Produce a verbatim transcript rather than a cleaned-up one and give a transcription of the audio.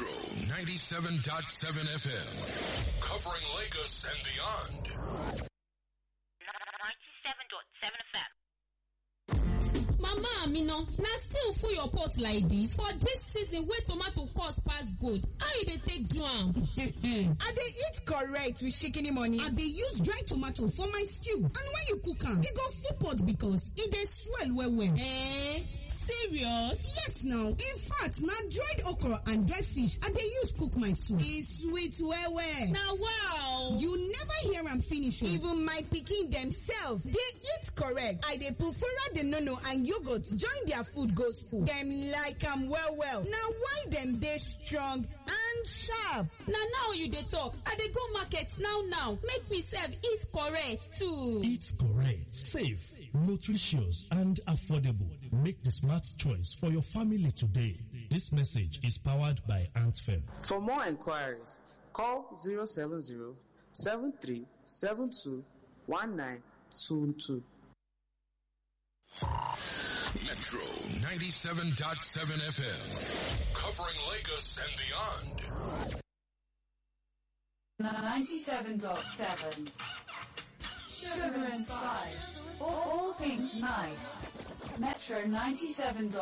Metro ninety-seven point seven F M. Covering Lagos and beyond. ninety-seven point seven F M. Mama Amina, na still full your pot like this for this season wey tomato cost pass gold. How you dey take do am? I dey eat correct with shikini money. I dey use dry tomato for my stew. And when you cook am, e go full pot because e dey swell well well. Eh? Serious? Yes now. In fact, na dried okra and dried fish I dey use cook my soup. E sweet well well. Na wow. You never hear am finish. Even my pikin themselves dey eat correct. I dey put nono and yogurt join their food go school. Dem like am well well. Na why dem dey strong and sharp. Na now you dey talk. I dey go market now now. Make me sef eat correct too. Eat correct, safe, nutritious and affordable. Make the smart choice for your family today. This message is powered by Antfem. For more inquiries, call zero seven zero, seven three seven two, one nine two two. Metro ninety-seven point seven F M. Covering Lagos and beyond. ninety-seven point seven. Sugar and spice. All, all things nice. Metro ninety-seven point seven.